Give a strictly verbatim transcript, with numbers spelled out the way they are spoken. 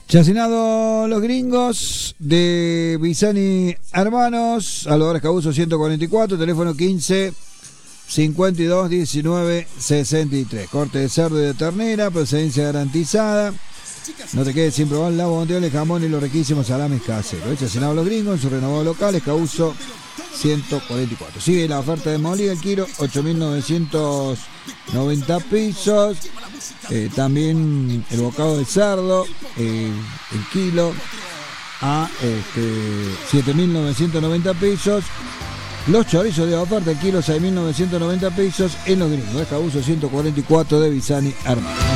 Chacinado Los Gringos de Bisani Hermanos, Alvarez Cabuso ciento cuarenta y cuatro, teléfono quince cincuenta y dos diecinueve sesenta y tres. Corte de cerdo y de ternera, procedencia garantizada. No te quedes sin probar la bondiola, el jamón y los riquísimos salames caseros. Chacinado Los Gringos en su renovado local, Cabuso ciento cuarenta y cuatro. Sigue la oferta de molida, el kilo ocho mil novecientos noventa pesos. Eh, también el bocado de cerdo, eh, el kilo a este, siete mil novecientos noventa pesos. Los chorizos de oferta, el kilo seis mil novecientos noventa pesos en Los Gringos. Cabuso ciento cuarenta y cuatro de Bisani Hermanos.